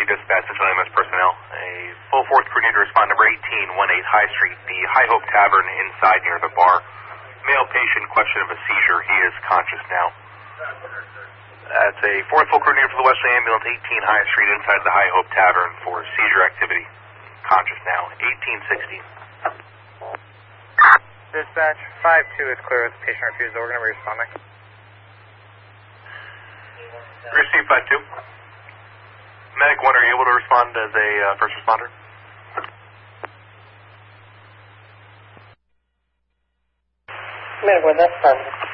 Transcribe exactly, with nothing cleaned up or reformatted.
Dispatch, Central M S personnel. A full fourth crew need to respond number eighteen eighteen High Street, the High Hope Tavern inside near the bar. Male patient, question of a seizure. He is conscious now. That's a fourth full crew need for the Wesley Ambulance, eighteen High Street inside the High Hope Tavern for seizure activity. Conscious now, eighteen sixty. Dispatch, five two is clear with patient refused organ. Are we responding? Receive five two. Medic one, are you able to respond as a uh, first responder? Medic one, that's fine.